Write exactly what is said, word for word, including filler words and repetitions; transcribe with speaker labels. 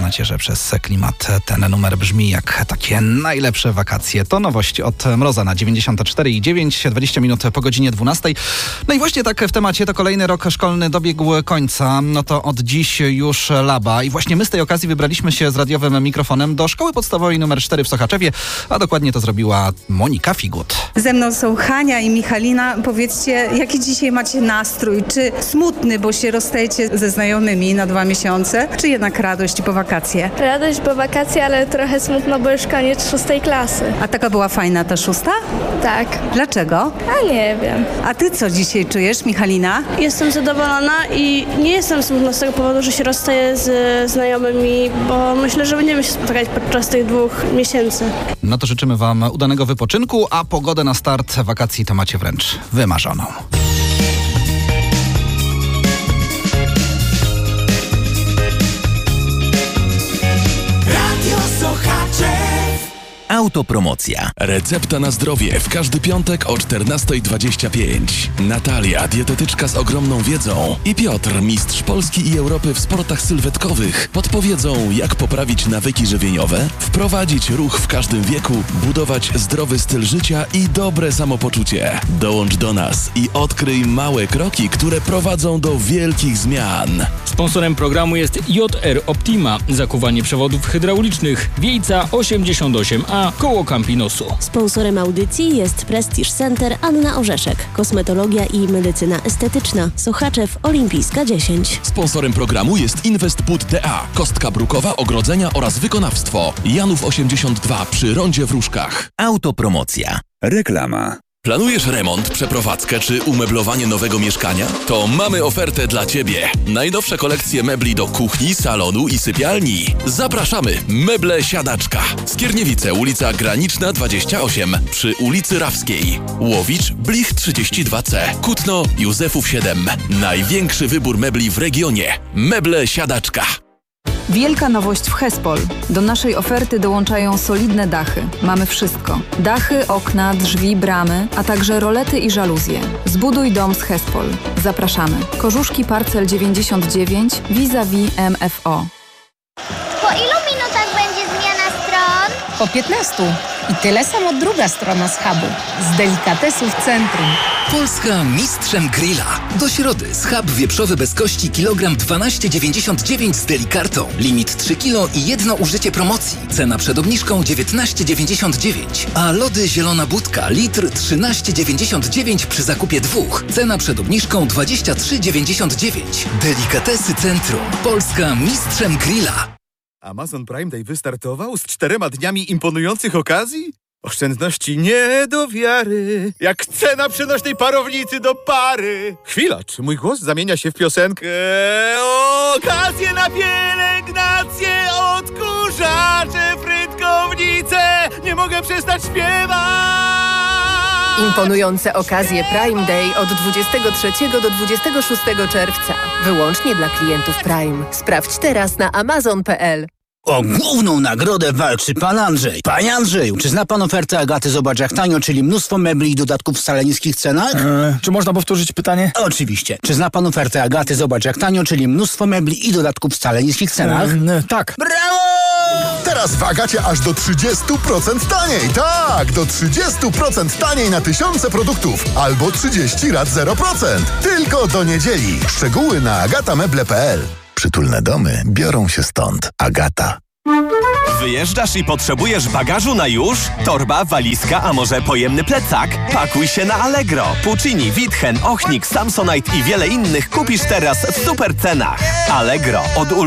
Speaker 1: przyznacie, że przez klimat ten numer brzmi jak takie najlepsze wakacje. To nowość od Mroza na dziewięćdziesiąt cztery i dziewięć, dwadzieścia minut po godzinie dwunastej. No i właśnie tak w temacie, to kolejny rok szkolny dobiegł końca. No to od dziś już Laba. I właśnie my z tej okazji wybraliśmy się z radiowym mikrofonem do szkoły podstawowej numer cztery w Sochaczewie, a dokładnie to zrobiła Monika Figut.
Speaker 2: Ze mną są Hania i Michalina. Powiedzcie, jaki dzisiaj macie nastrój? Czy smutny, bo się rozstajecie ze znajomymi na dwa miesiące, czy jednak radość po wakacje?
Speaker 3: Radość po wakacje, ale trochę smutno, bo już koniec szóstej klasy.
Speaker 2: A taka była fajna ta szósta?
Speaker 3: Tak.
Speaker 2: Dlaczego?
Speaker 3: A nie wiem.
Speaker 2: A ty co dzisiaj czujesz, Michalina?
Speaker 3: Jestem zadowolona i nie jestem smutna z tego powodu, że się rozstaję z znajomymi, bo myślę, że będziemy się spotykać podczas tych dwóch miesięcy.
Speaker 1: No to życzymy wam udanego wypoczynku, a pogodę na start wakacji to macie wręcz wymarzoną.
Speaker 4: Autopromocja. Recepta na zdrowie w każdy piątek o czternasta dwadzieścia pięć. Natalia, dietetyczka z ogromną wiedzą, i Piotr, mistrz Polski i Europy w sportach sylwetkowych, podpowiedzą, jak poprawić nawyki żywieniowe, wprowadzić ruch w każdym wieku, budować zdrowy styl życia i dobre samopoczucie. Dołącz do nas i odkryj małe kroki, które prowadzą do wielkich zmian.
Speaker 5: Sponsorem programu jest J R Optima, zakuwanie przewodów hydraulicznych, Wiejca osiemdziesiąt osiem A, koło Campinosu.
Speaker 6: Sponsorem audycji jest Prestige Center Anna Orzeszek, kosmetologia i medycyna estetyczna, Sochaczew Olimpijska dziesięć.
Speaker 4: Sponsorem programu jest Investput D A, kostka brukowa, ogrodzenia oraz wykonawstwo. Janów osiemdziesiąt dwa przy rondzie w Różkach. Autopromocja.
Speaker 7: Reklama.
Speaker 4: Planujesz remont, przeprowadzkę czy umeblowanie nowego mieszkania? To mamy ofertę dla Ciebie. Najnowsze kolekcje mebli do kuchni, salonu i sypialni. Zapraszamy! Meble Siadaczka. Skierniewice, ulica Graniczna dwadzieścia osiem przy ulicy Rawskiej. Łowicz, Blich trzydzieści dwa C. Kutno, Józefów siedem. Największy wybór mebli w regionie. Meble Siadaczka.
Speaker 8: Wielka nowość w Hespol. Do naszej oferty dołączają solidne dachy. Mamy wszystko. Dachy, okna, drzwi, bramy, a także rolety i żaluzje. Zbuduj dom z Hespol. Zapraszamy. Korzuszki Parcel dziewięćdziesiąt dziewięć vis-a-vis M F O.
Speaker 9: Po ilu minutach będzie zmiana stron?
Speaker 10: Po piętnastu. I tyle samo druga strona z hubu. Z delikatesów centrum.
Speaker 11: Polska mistrzem grilla. Do środy schab wieprzowy bez kości kilogram dwanaście dziewięćdziesiąt dziewięć z delikartą. Limit trzy kilo i jedno użycie promocji. Cena przed obniżką dziewiętnaście dziewięćdziesiąt dziewięć. A lody zielona budka litr trzynaście dziewięćdziesiąt dziewięć przy zakupie dwóch. Cena przed obniżką dwadzieścia trzy dziewięćdziesiąt dziewięć. Delikatesy centrum. Polska mistrzem grilla.
Speaker 12: Amazon Prime Day wystartował z czterema dniami imponujących okazji? Oszczędności nie do wiary, jak cena przenośnej parownicy do pary. Chwila, czy mój głos zamienia się w piosenkę? Okazje na pielęgnację, odkurzacze, frytkownice, nie mogę przestać śpiewać.
Speaker 10: Imponujące okazje Prime Day od dwudziestego trzeciego do dwudziestego szóstego czerwca. Wyłącznie dla klientów Prime. Sprawdź teraz na amazon kropka p l.
Speaker 13: O główną nagrodę walczy pan Andrzej. Panie Andrzeju, czy zna pan ofertę Agaty Zobacz jak tanio, czyli mnóstwo mebli i dodatków w wcale niskich cenach?
Speaker 14: Eee, czy można powtórzyć pytanie?
Speaker 13: Oczywiście. Czy zna pan ofertę Agaty Zobacz jak tanio, czyli mnóstwo mebli i dodatków w wcale niskich cenach?
Speaker 14: Eee, tak.
Speaker 13: Brawo!
Speaker 15: Teraz w Agacie aż do trzydzieści procent taniej. Tak, do trzydzieści procent taniej na tysiące produktów. Albo trzydzieści rat zero procent. Tylko do niedzieli. Szczegóły na agatameble kropka p l. Przytulne domy biorą się stąd. Agata.
Speaker 16: Wyjeżdżasz i potrzebujesz bagażu na już? Torba, walizka, a może pojemny plecak? Pakuj się na Allegro. Puccini, Witchen, Ochnik, Samsonite i wiele innych kupisz teraz w super cenach. Allegro. Od